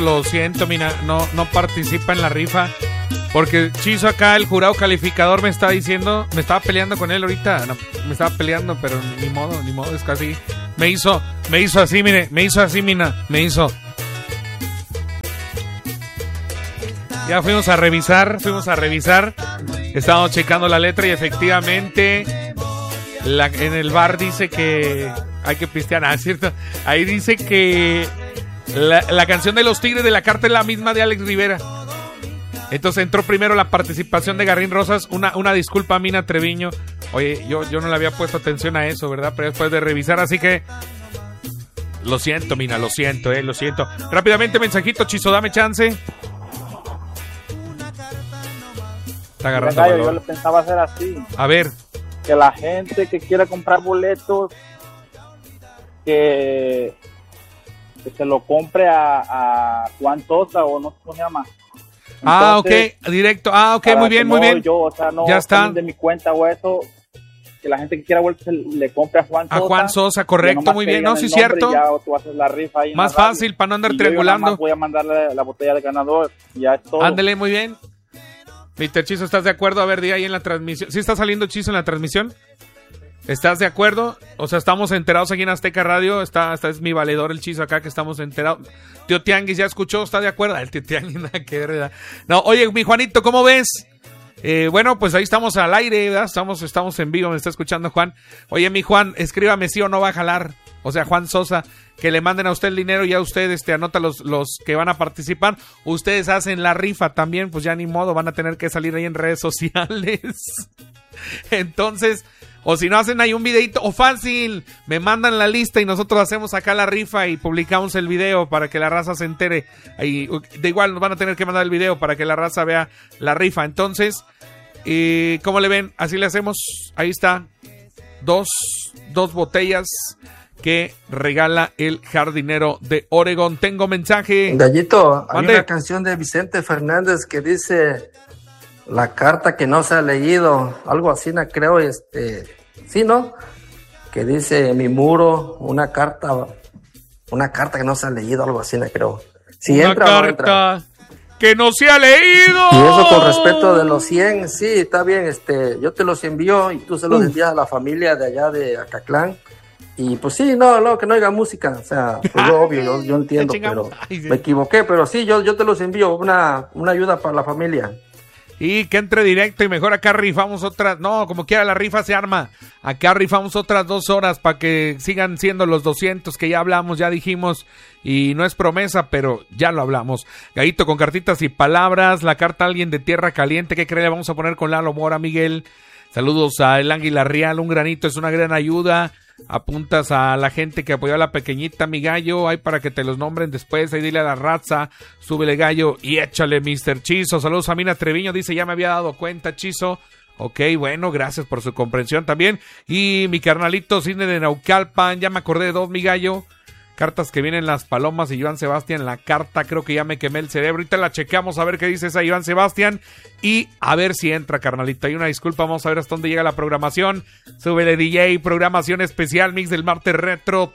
Lo siento, Mina, no participa en la rifa. Porque Chizo acá, el jurado calificador, me está diciendo, me estaba peleando con él ahorita. No, me estaba peleando, pero ni modo, es casi. Me hizo así, mire, me hizo así, Mina, me hizo. Ya fuimos a revisar. Estábamos checando la letra y efectivamente en el bar dice que hay que pistear, ¿cierto? Ahí dice que la canción de Los Tigres de la Carta es la misma de Alex Rivera. Entonces entró primero la participación de Garrín Rosas. Una disculpa a Mina Treviño. Oye, yo no le había puesto atención a eso, ¿verdad? Pero después de revisar, así que lo siento, Mina, lo siento. Rápidamente, mensajito, Chizo, dame chance. Está agarrando valor. Yo lo pensaba hacer así. A ver. Que la gente que quiera comprar boletos, que se lo compre a Juan Sosa, o no sé cómo se llama. Entonces, ok, directo. Muy bien. Yo, o sea, no ya está. De mi cuenta o eso, que la gente que quiera boletos le compre a Juan Sosa. A Juan Sosa, correcto, muy bien. No, sí, cierto. Ya tú haces la rifa ahí. Más fácil, para no andar triangulando. Yo voy a mandarle la botella de ganador. Ya es todo. Ándele, muy bien. Mr. Chizo, ¿estás de acuerdo? A ver, di ahí en la transmisión. ¿Sí está saliendo Chizo en la transmisión? ¿Estás de acuerdo? O sea, estamos enterados aquí en Azteca Radio. Esta es mi valedor, el Chizo acá, que estamos enterados. Tío Tianguis, ¿ya escuchó? ¿Está de acuerdo? El tío Tianguis, nada que ver, ¿verdad? No, oye, mi Juanito, ¿cómo ves? Bueno, pues ahí estamos al aire, ¿verdad? Estamos en vivo, me está escuchando Juan. Oye, mi Juan, escríbame sí o no va a jalar. O sea, Juan Sosa, que le manden a usted el dinero, ya usted anota los que van a participar. Ustedes hacen la rifa también, pues ya ni modo, van a tener que salir ahí en redes sociales. Entonces, o si no hacen ahí un videito, o fácil, me mandan la lista y nosotros hacemos acá la rifa y publicamos el video para que la raza se entere. Ahí, de igual nos van a tener que mandar el video para que la raza vea la rifa. Entonces, ¿cómo le ven? Así le hacemos. Ahí está. Dos botellas que regala el jardinero de Oregón. Tengo mensaje. Gallito, hay una canción de Vicente Fernández que dice la carta que no se ha leído, algo así, no creo, sí, ¿no? Que dice mi muro, una carta que no se ha leído, algo así, no creo. Si una entra carta o no entra. Que no se ha leído. Y eso con respecto de los 100, sí, está bien, yo te los envío y tú se los envías a la familia de allá de Acatlán. Y pues sí, no, que no haya música, o sea, pues obvio, yo entiendo, pero me equivoqué, pero sí, yo te los envío, una ayuda para la familia. Y que entre directo y mejor acá rifamos otras, no, como quiera la rifa se arma, acá rifamos otras 2 horas para que sigan siendo los 200 que ya hablamos, ya dijimos, y no es promesa, pero ya lo hablamos. Gallito con cartitas y palabras, la carta a alguien de Tierra Caliente, ¿qué cree? Le vamos a poner con Lalo Mora, Miguel. Saludos a El Águila Real, un granito es una gran ayuda. Apuntas a la gente que apoyó a la pequeñita, mi gallo, ahí para que te los nombren después, ahí dile a la raza, súbele gallo y échale Mr. Chizo. Saludos a Mina Treviño, dice ya me había dado cuenta Chizo. Ok, bueno, gracias por su comprensión también. Y mi carnalito Cisne de Naucalpan, ya me acordé de 2, mi gallo. Cartas que vienen las palomas y Joan Sebastián, la carta, creo que ya me quemé el cerebro. Ahorita la chequeamos a ver qué dice esa Joan Sebastián y a ver si entra, carnalito. Hay una disculpa, vamos a ver hasta dónde llega la programación. Súbele DJ, programación especial, mix del martes retro.